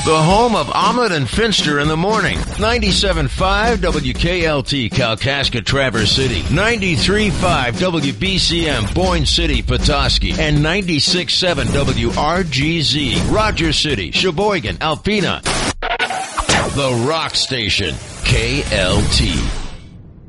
The home of Ahmed and Finster in the morning. 97.5 WKLT Kalkaska Traverse City. 93.5 WBCM Boyne City Petoskey. And 96.7 WRGZ Rogers City, Sheboygan, Alpena. The Rock Station. KLT.